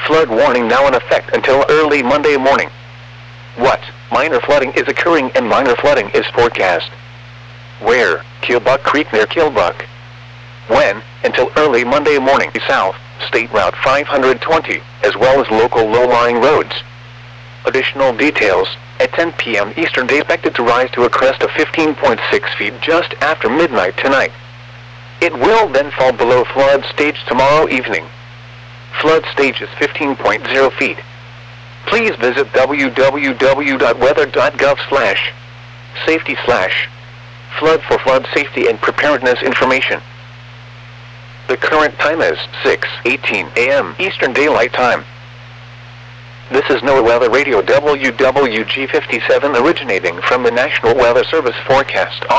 Flood warning now in effect until early Monday morning. What? Minor flooding is occurring and minor flooding is forecast. Where? Killbuck Creek near Killbuck. When? Until early Monday morning south, State Route 520, as well as local low-lying roads. Additional details, at 10 p.m. Eastern Day expected to rise to a crest of 15.6 feet just after midnight tonight. It will then fall below flood stage tomorrow evening. Flood stage is 15.0 feet. Please visit www.weather.gov/safety/flood for flood safety and preparedness information. The current time is 6:18 a.m. Eastern Daylight Time. This is NOAA Weather Radio WWG 57 originating from the National Weather Service forecast